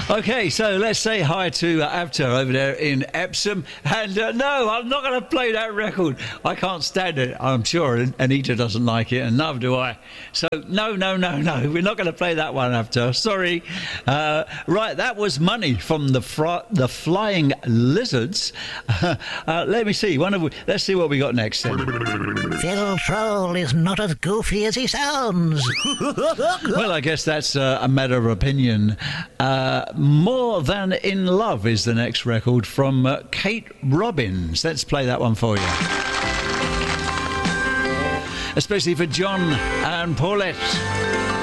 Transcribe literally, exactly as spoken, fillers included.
Okay, so let's say hi to uh, Avtar over there in Epsom. And uh, no, I'm not going to play that record. I can't stand it. I'm sure Anita doesn't like it, and neither do I. So no, no, no, no. We're not going to play that one, Avtar. Sorry. Uh, right, that was Money from the fr- the Flying Lizards. uh, let me see. One of we- let's see what we got next then. Phil Troll is not as goofy as he sounds. Well, I guess that's uh, a matter of opinion. Uh, More Than In Love is the next record from uh, Kate Robbins. Let's play that one for you. Especially for John and Paulette.